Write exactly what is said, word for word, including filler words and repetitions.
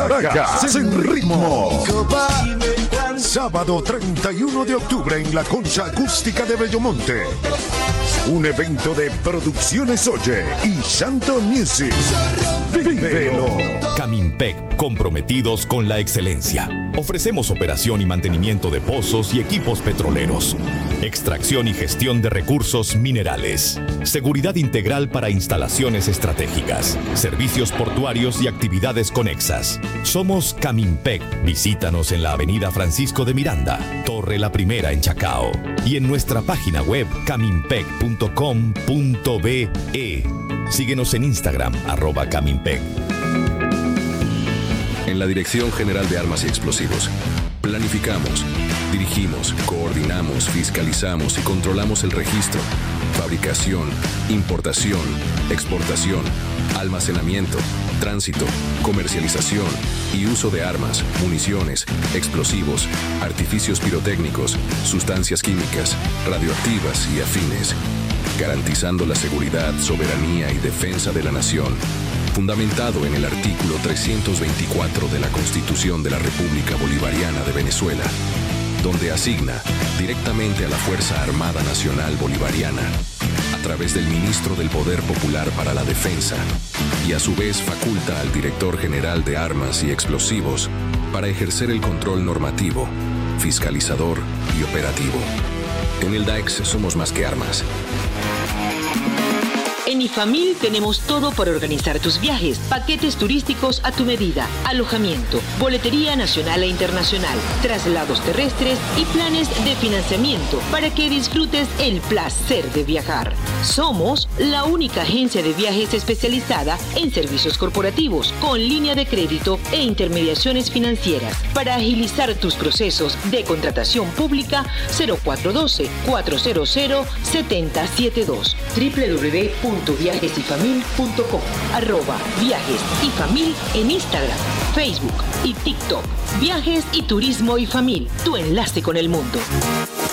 Caracas en ritmo. Sábado treinta y uno de octubre en la Concha Acústica de Bellomonte. Un evento de Producciones Oye y Santo Music. ¡Vívelo! Camimpec, comprometidos con la excelencia. Ofrecemos operación y mantenimiento de pozos y equipos petroleros. Extracción y gestión de recursos minerales. Seguridad integral para instalaciones estratégicas. Servicios portuarios y actividades conexas. Somos Camimpec. Visítanos en la avenida Francisco de Miranda, Torre La Primera en Chacao. Y en nuestra página web camimpec punto com punto be. Síguenos en Instagram, arroba Camimpec. En la Dirección General de Armas y Explosivos, planificamos, dirigimos, coordinamos, fiscalizamos y controlamos el registro, fabricación, importación, exportación, almacenamiento, tránsito, comercialización y uso de armas, municiones, explosivos, artificios pirotécnicos, sustancias químicas, radioactivas y afines, garantizando la seguridad, soberanía y defensa de la nación, fundamentado en el artículo trescientos veinticuatro de la Constitución de la República Bolivariana de Venezuela, donde asigna directamente a la Fuerza Armada Nacional Bolivariana, a través del Ministro del Poder Popular para la Defensa, y a su vez faculta al Director General de Armas y Explosivos para ejercer el control normativo, fiscalizador y operativo. En el D A E X somos más que armas. En IFAMIL tenemos todo para organizar tus viajes, paquetes turísticos a tu medida, alojamiento, boletería nacional e internacional, traslados terrestres y planes de financiamiento para que disfrutes el placer de viajar. Somos la única agencia de viajes especializada en servicios corporativos, con línea de crédito e intermediaciones financieras. Para agilizar tus procesos de contratación pública, cero cuatro uno dos, cuatro cero cero, siete cero siete dos, doble u doble u doble u punto viajes y famil punto com, arroba Viajes y Famil en Instagram, Facebook y TikTok. Viajes y Turismo y Famil, tu enlace con el mundo.